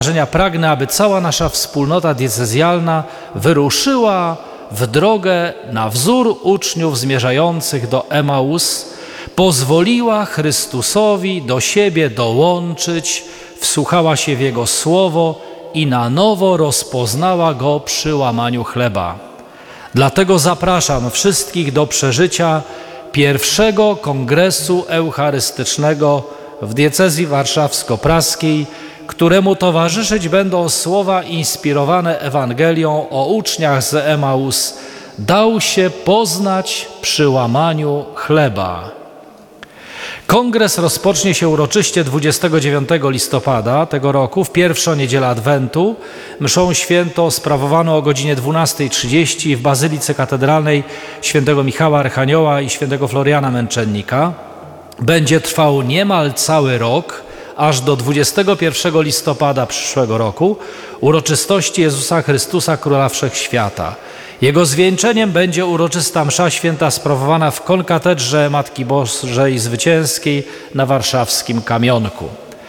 Pragnę, aby cała nasza wspólnota diecezjalna wyruszyła w drogę na wzór uczniów zmierzających do Emaus, pozwoliła Chrystusowi do siebie dołączyć, wsłuchała się w Jego słowo i na nowo rozpoznała Go przy łamaniu chleba. Dlatego zapraszam wszystkich do przeżycia pierwszego kongresu eucharystycznego w diecezji warszawsko-praskiej, któremu towarzyszyć będą słowa inspirowane Ewangelią o uczniach z Emaus: dał się poznać przy łamaniu chleba. Kongres rozpocznie się uroczyście 29 listopada tego roku, w pierwszą niedzielę Adwentu, mszą świętą sprawowaną o godzinie 12:30 w Bazylice Katedralnej świętego Michała Archanioła i świętego Floriana Męczennika. Będzie trwał niemal cały rok, aż do 21 listopada przyszłego roku, uroczystości Jezusa Chrystusa, Króla Wszechświata. Jego zwieńczeniem będzie uroczysta msza święta sprawowana w konkatedrze Matki Bożej Zwycięskiej na warszawskim Kamionku.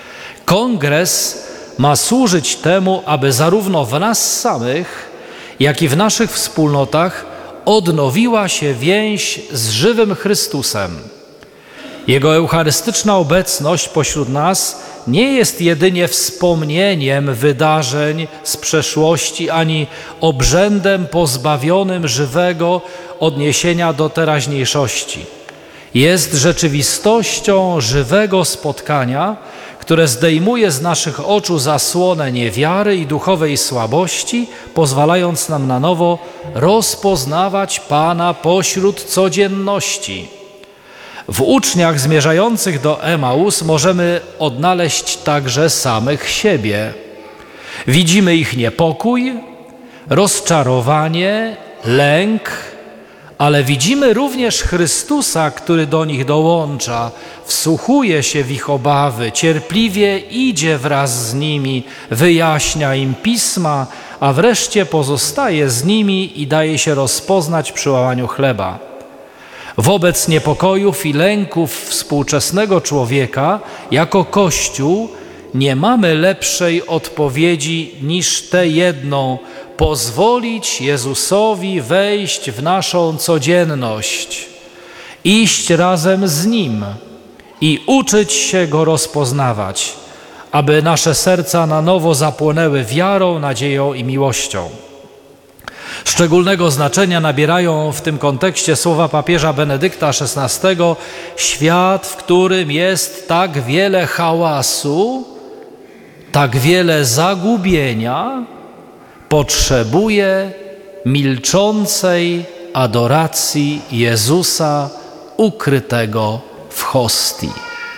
Kongres ma służyć temu, aby zarówno w nas samych, jak i w naszych wspólnotach odnowiła się więź z żywym Chrystusem. Jego eucharystyczna obecność pośród nas nie jest jedynie wspomnieniem wydarzeń z przeszłości, ani obrzędem pozbawionym żywego odniesienia do teraźniejszości. Jest rzeczywistością żywego spotkania, które zdejmuje z naszych oczu zasłonę niewiary i duchowej słabości, pozwalając nam na nowo rozpoznawać Pana pośród codzienności. W uczniach zmierzających do Emaus możemy odnaleźć także samych siebie. Widzimy ich niepokój, rozczarowanie, lęk, ale widzimy również Chrystusa, który do nich dołącza, wsłuchuje się w ich obawy, cierpliwie idzie wraz z nimi, wyjaśnia im pisma, a wreszcie pozostaje z nimi i daje się rozpoznać przy łamaniu chleba. Wobec niepokojów i lęków współczesnego człowieka, jako Kościół, nie mamy lepszej odpowiedzi niż tę jedną: pozwolić Jezusowi wejść w naszą codzienność, iść razem z Nim i uczyć się Go rozpoznawać, aby nasze serca na nowo zapłonęły wiarą, nadzieją i miłością. Szczególnego znaczenia nabierają w tym kontekście słowa papieża Benedykta XVI: świat, w którym jest tak wiele hałasu, tak wiele zagubienia, potrzebuje milczącej adoracji Jezusa ukrytego w hostii.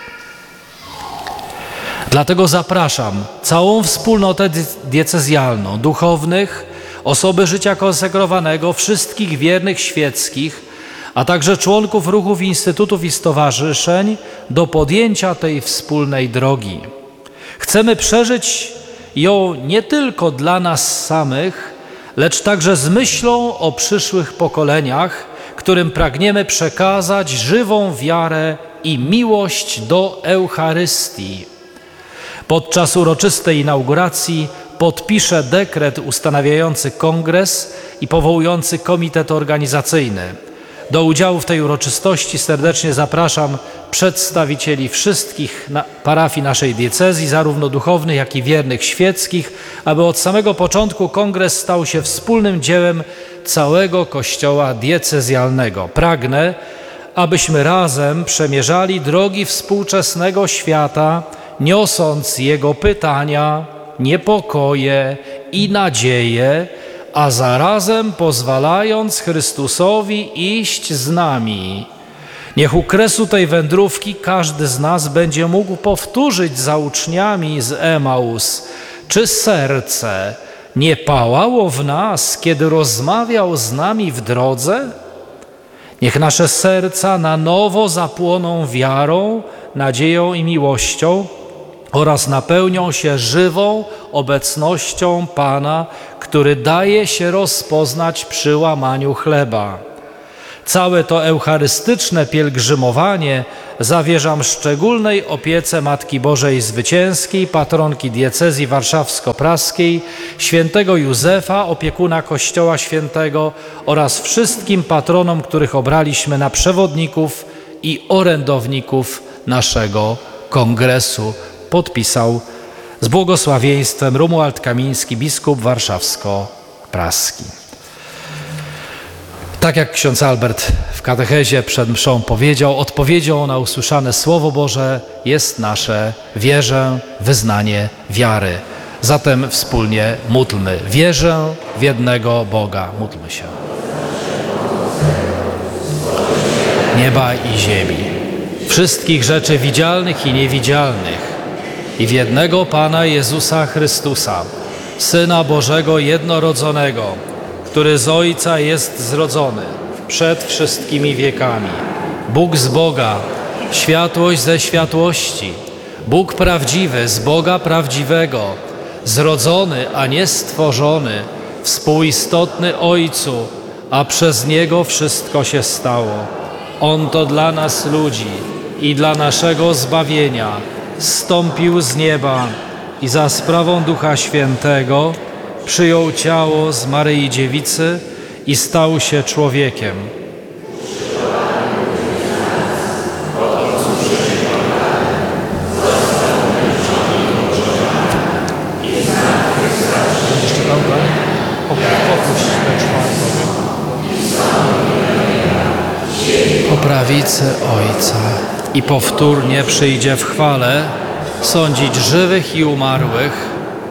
Dlatego zapraszam całą wspólnotę diecezjalną, duchownych, osoby życia konsekrowanego, wszystkich wiernych świeckich, a także członków ruchów, instytutów i stowarzyszeń do podjęcia tej wspólnej drogi. Chcemy przeżyć ją nie tylko dla nas samych, lecz także z myślą o przyszłych pokoleniach, którym pragniemy przekazać żywą wiarę i miłość do Eucharystii. Podczas uroczystej inauguracji podpiszę dekret ustanawiający kongres i powołujący komitet organizacyjny. Do udziału w tej uroczystości serdecznie zapraszam przedstawicieli wszystkich parafii naszej diecezji, zarówno duchownych, jak i wiernych świeckich, aby od samego początku kongres stał się wspólnym dziełem całego Kościoła diecezjalnego. Pragnę, abyśmy razem przemierzali drogi współczesnego świata, niosąc jego pytania, niepokoje i nadzieje, a zarazem pozwalając Chrystusowi iść z nami. Niech u kresu tej wędrówki każdy z nas będzie mógł powtórzyć za uczniami z Emaus: czy serce nie pałało w nas, kiedy rozmawiał z nami w drodze? Niech nasze serca na nowo zapłoną wiarą, nadzieją i miłością oraz napełnią się żywą obecnością Pana, który daje się rozpoznać przy łamaniu chleba. Całe to eucharystyczne pielgrzymowanie zawierzam szczególnej opiece Matki Bożej Zwycięskiej, patronki diecezji warszawsko-praskiej, świętego Józefa, opiekuna Kościoła Świętego oraz wszystkim patronom, których obraliśmy na przewodników i orędowników naszego kongresu. Podpisał z błogosławieństwem Romuald Kamiński, biskup warszawsko-praski. Tak jak ksiądz Albert w katechezie przed mszą powiedział, odpowiedzią na usłyszane Słowo Boże jest nasze wierzę, wyznanie wiary. Zatem wspólnie módlmy. Wierzę w jednego Boga. Módlmy się. Nieba i ziemi, wszystkich rzeczy widzialnych i niewidzialnych i w jednego Pana Jezusa Chrystusa, Syna Bożego jednorodzonego, który z Ojca jest zrodzony przed wszystkimi wiekami, Bóg z Boga, światłość ze światłości, Bóg prawdziwy z Boga prawdziwego, zrodzony, a nie stworzony, współistotny Ojcu, a przez Niego wszystko się stało. On to dla nas ludzi i dla naszego zbawienia zstąpił z nieba i za sprawą Ducha Świętego przyjął ciało z Maryi Dziewicy i stał się człowiekiem. Po prawicy Ojca i powtórnie przyjdzie w chwale sądzić żywych i umarłych.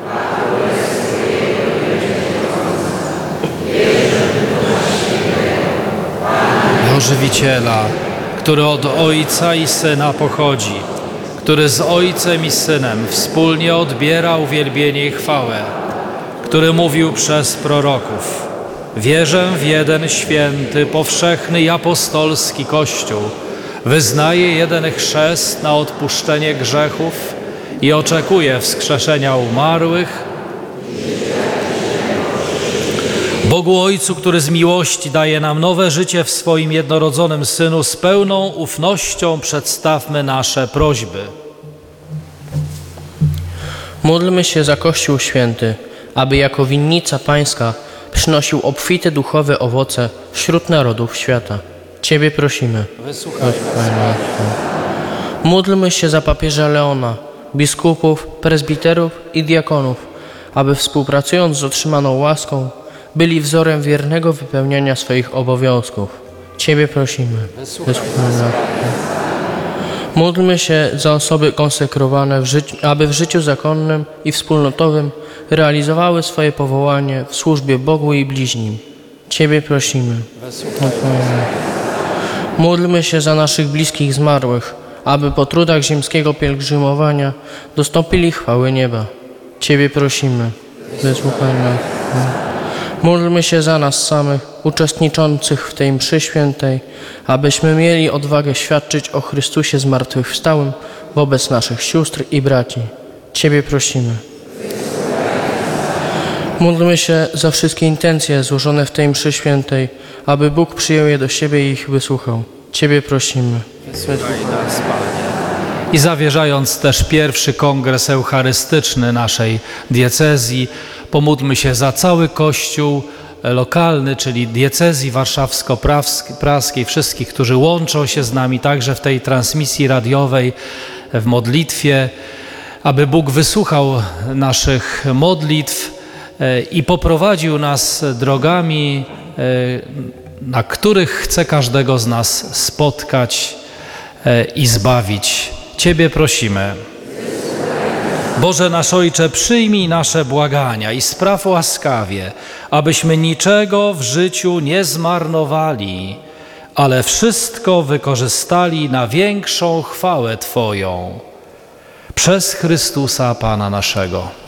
Do żywiciela, który od Ojca i Syna pochodzi, który z Ojcem i Synem wspólnie odbiera uwielbienie i chwałę, który mówił przez proroków: wierzę w jeden święty, powszechny i apostolski Kościół, wyznaję jeden chrzest na odpuszczenie grzechów i oczekuję wskrzeszenia umarłych. Bogu Ojcu, który z miłości daje nam nowe życie w swoim jednorodzonym Synu, z pełną ufnością przedstawmy nasze prośby. Módlmy się za Kościół Święty, aby jako winnica Pańska przynosił obfite duchowe owoce wśród narodów świata. Ciebie prosimy. Wysłuchaj. Módlmy się za papieża Leona, biskupów, prezbiterów i diakonów, aby współpracując z otrzymaną łaską byli wzorem wiernego wypełniania swoich obowiązków. Ciebie prosimy. Wysłuchaj. Módlmy się za osoby konsekrowane, aby w życiu zakonnym i wspólnotowym realizowały swoje powołanie w służbie Bogu i bliźnim. Ciebie prosimy. Módlmy się za naszych bliskich zmarłych, aby po trudach ziemskiego pielgrzymowania dostąpili chwały nieba. Ciebie prosimy. Wysłuchaj nas. Módlmy się za nas samych, uczestniczących w tej mszy świętej, abyśmy mieli odwagę świadczyć o Chrystusie zmartwychwstałym wobec naszych sióstr i braci. Ciebie prosimy. Módlmy się za wszystkie intencje złożone w tej mszy świętej, aby Bóg przyjął je do siebie i ich wysłuchał. Ciebie prosimy. I zawierzając też pierwszy kongres eucharystyczny naszej diecezji, pomódlmy się za cały Kościół lokalny, czyli diecezji warszawsko-praskiej, wszystkich, którzy łączą się z nami także w tej transmisji radiowej, w modlitwie, aby Bóg wysłuchał naszych modlitw i poprowadził nas drogami, na których chce każdego z nas spotkać i zbawić. Ciebie prosimy. Boże nasz Ojcze, przyjmij nasze błagania i spraw łaskawie, abyśmy niczego w życiu nie zmarnowali, ale wszystko wykorzystali na większą chwałę Twoją. Przez Chrystusa Pana naszego.